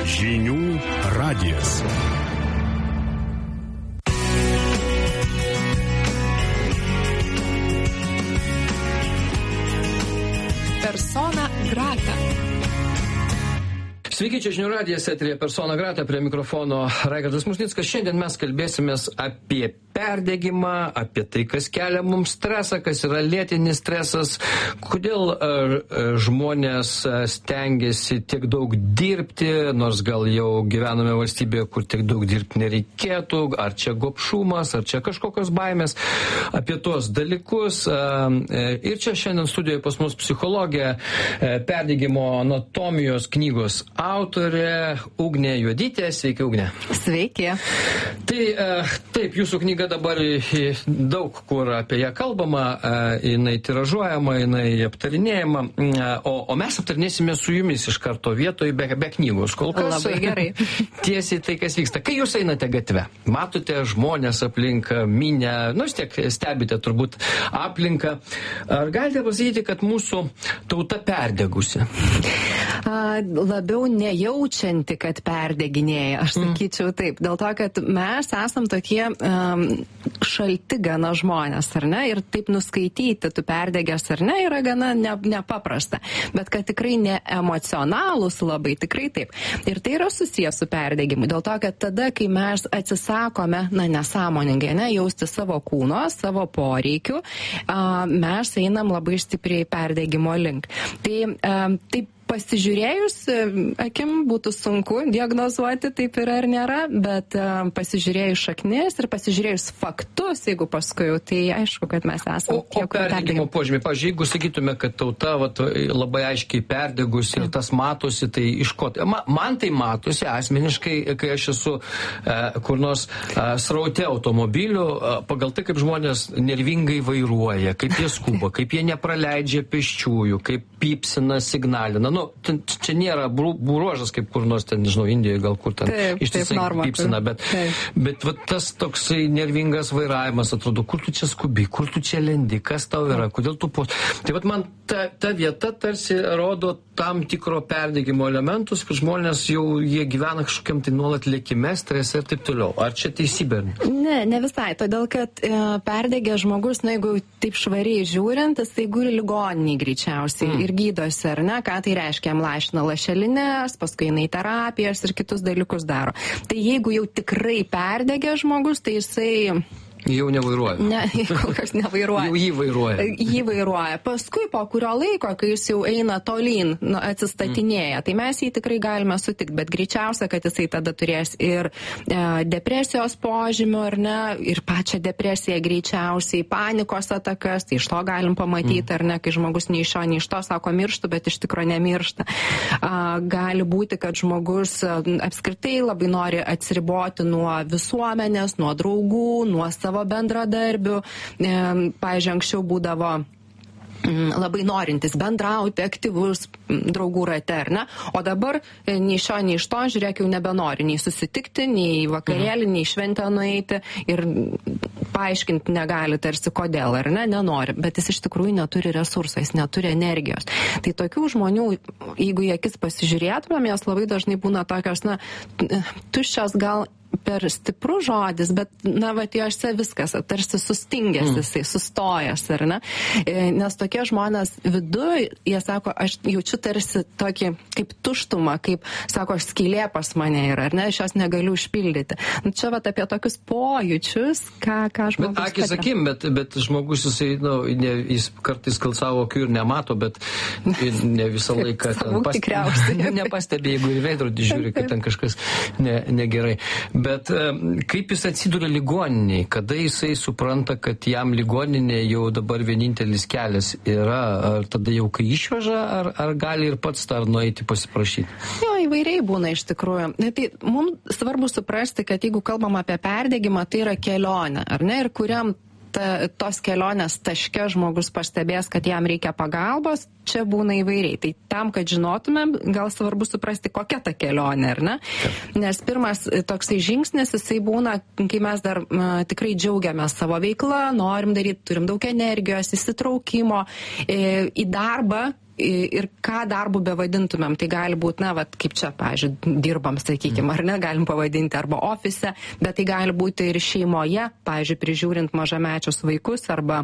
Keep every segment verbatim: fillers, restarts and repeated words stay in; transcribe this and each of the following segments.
Žinių radijas. Persona grata. Sveiki, čia Žinių radijas, eteryje Persona grata, prie mikrofono Raigardas Musnickas. Šiandien mes kalbėsimės apie perdegimą, apie tai, kas kelia mums stresą, kas yra lėtinis stresas, kodėl uh, žmonės stengiasi tiek daug dirbti, nors gal jau gyvename valstybėje, kur tiek daug dirbti nereikėtų, ar čia gobšumas, ar čia kažkokios baimės, apie tuos dalykus. Uh, ir čia šiandien studijoje pas mus psichologė, uh, perdegimo anatomijos knygos autorė Ugnė Juodytė. Sveiki, Ugnė. Sveiki. Tai taip, jūsų knyga dabar daug kur apie ją kalbama, jinai tiražuojama, jinai aptarinėjama, o, o mes aptarinėsime su jumis iš karto vietoj be, be knygos. Kol kas labai gerai. Tiesiai tai, kas vyksta. Kai jūs einate gatve, matote žmonės aplink, minę, nu vis tiek stebite turbūt aplinką, ar galite pasakyti, kad mūsų tauta perdegusi? A, labiau nejaučianti, kad perdeginėja, aš sakyčiau taip. Dėl to, kad mes esam tokie um, šalti gana žmonės, ar ne? Ir taip nuskaityti, tu perdegęs ar ne, yra gana ne, nepaprasta. Bet kad tikrai ne emocionalūs labai, tikrai taip. Ir tai yra susijęs su perdegimu. Dėl to, kad tada, kai mes atsisakome, na, nesąmoningai, ne, jausti savo kūno, savo poreikių, uh, mes einam labai stipriai perdegimo link. Tai um, taip, pasižiūrėjus, akim būtų sunku diagnozuoti, taip yra ar nėra, bet uh, pasižiūrėjus šaknis ir pasižiūrėjus faktus, jeigu paskui, tai aišku, kad mes esame tie, kur perdegimo. O perdegimo požymiai, pavyzdžiui, jeigu sakytume, kad tauta vat, labai aiškiai perdegus ir tas matosi, tai iš ko? Ma, man tai matosi asmeniškai, kai aš esu uh, kur nors uh, sraute automobilių, uh, pagal tai, kaip žmonės nervingai vairuoja, kaip jie skuba, kaip jie nepraleidžia pėsčiųjų, kaip pypsina, signalina. Nu, čia nėra bruožas, kaip kur nors ten, nežinau, Indijoje gal kur ten ištisai pypsina, bet, bet va, tas toksai nervingas vairavimas atrodo, kur tu čia skubi, kur tu čia lendi, kas tau yra, kodėl tu pos... Tai va, man ta, ta vieta tarsi rodo tam tikro perdegimo elementus, kad žmonės jau jie gyvena kažkokiam tai nuolat lėkime, strese ir taip toliau. Ar čia teisybė? Ne, ne visai, todėl kad e, perdegė žmogus, na, jeigu taip švariai žiūrint, tai guli ligoniniai greičiausiai mm. ir gydosi, ar ne, ką tai reiškia, jam lašina lašelinės, paskui eina į terapijas ir kitus dalykus daro. Tai jeigu jau tikrai perdegė žmogus, tai jisai... Jau nevairuoja. Ne, kol kas nevairuoja. Jau jį vairuoja. Jį vairuoja. Paskui po kurio laiko, kai jis jau eina tolyn, nu, atsistatinėja, mm. tai mes jį tikrai galime sutikti, bet greičiausia, kad jisai tada turės ir e, depresijos požymių, ar ne, ir pačią depresiją greičiausiai, panikos atakas, tai iš to galim pamatyti, mm. ar ne, kai žmogus nei iš šio, nei iš to sako mirštu, bet iš tikro nemiršta. A, gali būti, kad žmogus a, apskritai labai nori atsiriboti nuo visuomenės, nuo draugų, nuo savo bendradarbių. Pavyzdžiui, anksčiau būdavo labai norintis bendrauti, aktyvus draugų rate, ar ne? O dabar nei šio, nei iš to, žiūrėk, jau nebenori nei susitikti, nei vakarėlį, nei šventę nueiti ir paaiškinti negali tarsi kodėl, ar ne, nenori, bet jis iš tikrųjų neturi resursų, jis neturi energijos. Tai tokių žmonių, jeigu į akis pasižiūrėtumėm, jos labai dažnai būna tokios, na, tuščios gal per stiprus žodis, bet, na, va, jose viskas, tarsi sustingęs mm. jisai, sustojęs, ar ne? Nes tokie žmonės viduj, jie sako, aš jaučiu tarsi tokį kaip tuštumą, kaip, sako, skylė pas mane yra, ar ne, aš jos negaliu užpildyti. Nu, čia, va, apie tokius pojūčius, ką, ką žmogus... Bet akis akim, bet, bet žmogus, jisai, nu, ne, jis kartais gal savo akių ir nemato, bet ne visą laiką ten pas, nepastebi, jeigu į veidrodį žiūri, kad ten kažkas ne, negerai. Bet kaip jis atsiduria ligoniniai, kada jisai supranta, kad jam ligoninė jau dabar vienintelis kelias yra, ar tada jau kai išveža, ar, ar gali ir pats dar nueiti pasiprašyti? Jo, įvairiai būna iš tikrųjų. Tai mums svarbu suprasti, kad jeigu kalbam apie perdegimą, tai yra kelionė, ar ne, ir kuriam ta, tos kelionės taške žmogus pastebės, kad jam reikia pagalbos, čia būna įvairiai. Tai tam, kad žinotumėm, gal svarbu suprasti, kokia ta kelionė, ar ne? Nes pirmas toksai žingsnis, jisai būna, kai mes dar uh, tikrai džiaugiamės savo veiklą, norim daryti, turim daug energijos, įsitraukimo, e, į darbą, ir ką darbu bevadintumėm, tai gali būti, na, vat, kaip čia, pavyzdžiui, dirbam, sakykime, ar ne, galim pavadinti, arba ofise, bet tai gali būti ir šeimoje, pavyzdžiui, prižiūrint mažamečius vaikus, arba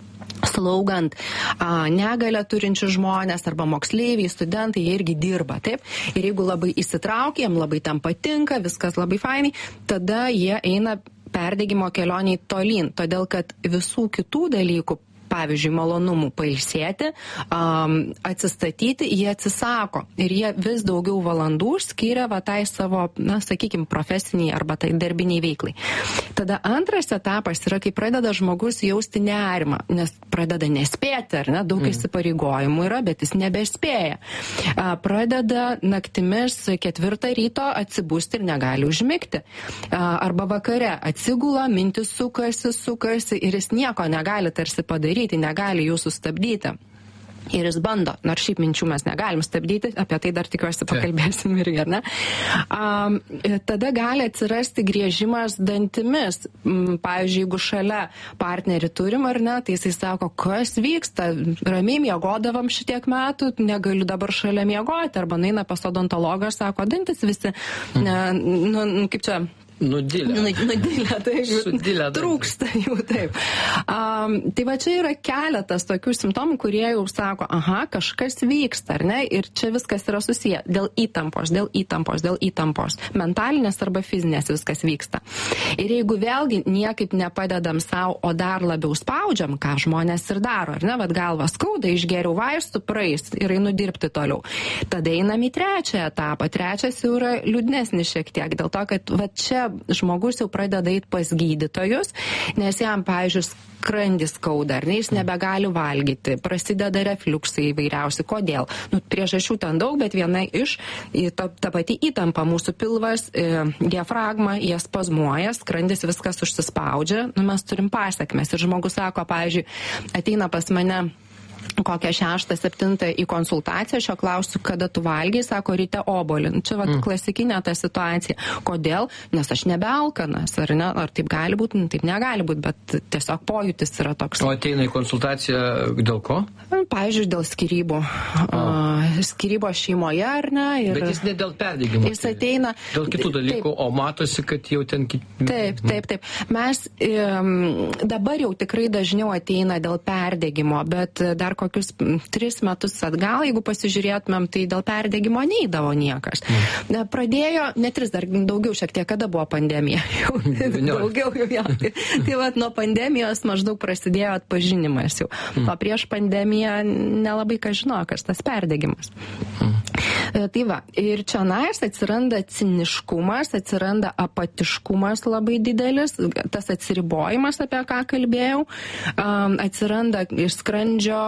slaugant a, negalę turinčių žmonės arba moksleiviai, studentai, jie irgi dirba, taip? Ir jeigu labai įsitraukia, jiem labai tam patinka, viskas labai fainai, tada jie eina perdegimo kelioniai tolyn, todėl kad visų kitų dalykų, pavyzdžiui, malonumų pailsėti, um, atsistatyti, jie atsisako ir jie vis daugiau valandų skiria va tai savo, na, sakykime, profesiniai arba tai darbiniai veiklai. Tada antras etapas yra, kai pradeda žmogus jausti nerimą, nes pradeda nespėti, ar ne, daug mm. įsipareigojimų yra, bet jis nebespėja. A, pradeda naktimis ketvirtą ryto atsibusti ir negali užmigti. A, arba vakare atsigula, mintis sukasi, sukasi ir jis nieko negali tarsi padaryti. Negali jų sustabdyti. Ir jis bando, nors šiaip minčių mes negalim stabdyti, apie tai dar tikiuosi pakalbėsim irgi, ar ne? Um, tada gali atsirasti griežimas dantimis. Pavyzdžiui, jeigu šalia partnerį turim, ar ne, tai jisai sako, kas vyksta, ramiai miegodavom šitiek metų, negaliu dabar šalia miegoti, arba naina pas odontologą, sako, dantis visi, ne, nu, kaip čia, Nudilę. Nudilę, taip. Sudilę. Trūksta jų, taip. Um, tai va čia yra keletas tokių simptomų, kurie jau sako, aha, kažkas vyksta, ar ne? Ir čia viskas yra susiję dėl įtampos, dėl įtampos, dėl įtampos. Mentalinės arba fizinės viskas vyksta. Ir jeigu vėlgi niekaip nepadedam savo, o dar labiau spaudžiam, ką žmonės ir daro, ar ne? Vat galva skauda, išgeriau vaistų, praeis ir einu dirbti toliau. Tada einam į trečią etapą. Trečias jau yra liūdnesnis šiek tiek, dėl to, kad va čia žmogus jau pradeda eiti pas gydytojus, nes jam, pavyzdžiui, skrandis skauda, ar ne, jis nebegali valgyti, prasideda refliuksai įvairiausi. Kodėl? Nu, priežasčių ten daug, bet viena iš, ta, ta pati įtampa, mūsų pilvas, e, diafragma, jie spazmuoja, skrandis viskas užsispaudžia, nu, mes turim pasiekmes. Ir žmogus sako, pavyzdžiui, ateina pas mane kokią šeštą, septintą į konsultaciją, aš jo klausiu, kada tu valgiai, sako, ryte obolį. Čia va, mm. klasikinė ta situacija. Kodėl? Nes aš nebealkanas, ar ne? Ar taip gali būti? Taip negali būti, bet tiesiog pojūtis yra toks. O ateina į konsultaciją dėl ko? Pavyzdžiui, dėl skyrybų. Uh, skyrybo šeimoje, ar ne? Ir bet jis ne dėl perdegimo. Jis ateina... Dėl kitų dalykų, taip, o matosi, kad jau ten... Kit... Taip, taip, taip. Mes um, dabar jau tikrai dažniau ateina dėl perdegimo, bet dar kokius tris metus atgal, jeigu pasižiūrėtumėm, tai dėl perdegimo neįdavo niekas. Mm. Pradėjo, ne tris, dar daugiau šiek tiek, kada buvo pandemija. Jau, daugiau jau, jau. Tai, tai vat, nuo pandemijos maždaug prasidėjo atpažinimas jau. Mm. O prieš pandemiją nelabai ką žino, kas tas perdegimas. Mm. Tai va, ir čia nais atsiranda ciniškumas, atsiranda apatiškumas labai didelis, tas atsiribojimas, apie ką kalbėjau, um, atsiranda iš skrandžio,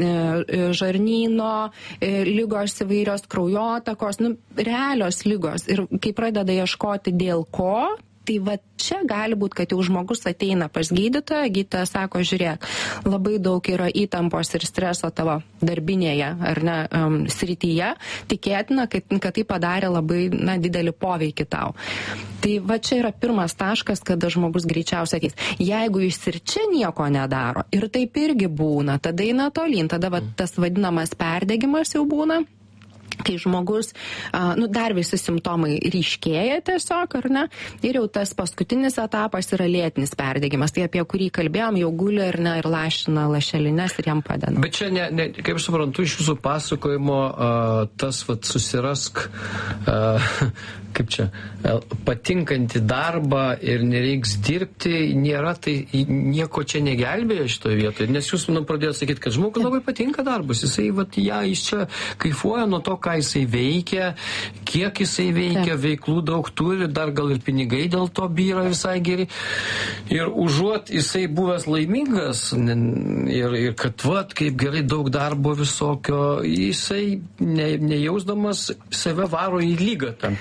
žarnyno, lygos įvairios, kraujotakos, nu, realios lygos. Ir kai pradeda ieškoti dėl ko, tai va čia gali būti, kad jau žmogus ateina pas gydytoją, gydytojas sako, žiūrėk, labai daug yra įtampos ir streso tavo darbinėje ar ne um, srityje, tikėtina, kad, kad tai padarė labai na, didelį poveikį tau. Tai va čia yra pirmas taškas, kada žmogus greičiausiai ateis. Jeigu jis ir čia nieko nedaro, ir taip irgi būna, tada eina tolyn, tada va, tas vadinamas perdegimas jau būna. Kai žmogus, nu, dar visi simptomai ryškėja tiesiog, ar ne, ir jau tas paskutinis etapas yra lėtinis perdegimas, tai apie kurį kalbėjom, jau guli ir, ne, ir lašina lašelines ir jam padeda. Bet čia, ne, ne, kaip suprantu, iš jūsų pasakojimo uh, tas, vat, susirask, uh, kaip čia, patinkantį darbą ir nereiks dirbti, nėra, tai nieko čia negelbėja šitoje vietoje, nes jūs, nu, pradėjote sakyti, kad žmogui labai patinka darbas, jisai, vat, ja, jis čia kaifuoja nuo to, ką jisai veikia, kiek jisai veikia, veiklų daug turi, dar gal ir pinigai dėl to byra visai geri. Ir užuot jisai buvęs laimingas ir, ir kad vat, kaip gerai daug darbo visokio, jisai ne, nejausdamas save varo į lygą tam tikrą.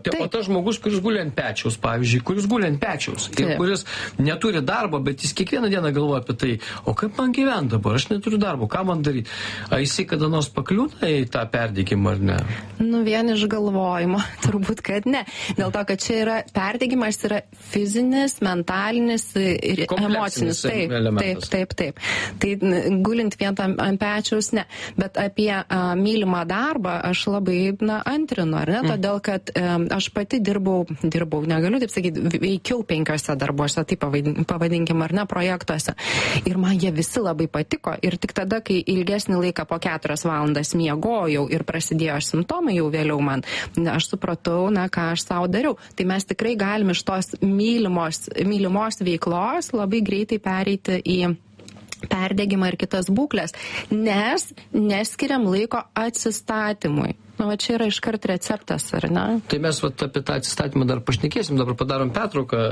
Tai, o tas žmogus, kuris guli ant pečiaus, pavyzdžiui, kuris guli ant pečiaus ir kuris neturi darbo, bet jis kiekvieną dieną galvoja apie tai, o kaip man gyventi dabar, aš neturiu darbo, ką man daryti? Ar jisai kada nors pakliūna į tą perdegimą ar ne? Nu, vien iš galvojimo, turbūt, kad ne. Dėl to, kad čia yra perdegimas, yra fizinis, mentalinis ir emocinis. Taip, taip, taip, taip. Tai gulint vien ant pečiaus, ne. Bet apie a, mylimą darbą aš labai, na, antrinu, ar ne? Todėl, kad a, aš pati dirbau, dirbau, negaliu taip sakyti, veikiau penkiose darbuose, taip pavadinkim, ar ne, projektuose. Ir man jie visi labai patiko. Ir tik tada, kai ilgesnį laiką po keturias valandas miegojau ir prasidėjo simptomai jau vėliau man, aš supratau, na, ką aš savo dariau. Tai mes tikrai galim iš tos mylimos, mylimos veiklos labai greitai pereiti į perdegimą ir kitas būklės, nes neskiriam laiko atsistatymui. Nu, va čia yra iškart receptas, ar ne? Tai mes va, apie tą atsistatymą dar pašnekėsim, dabar padarom pertrauką.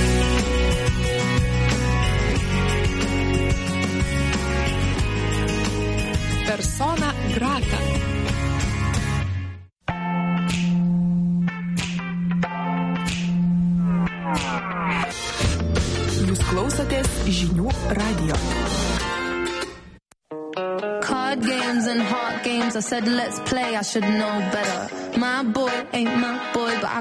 Persona grata. Jūs klausotės žinių radijo. Card games and heart games, I said let's play, I should know better. My boy ain't my boy, but I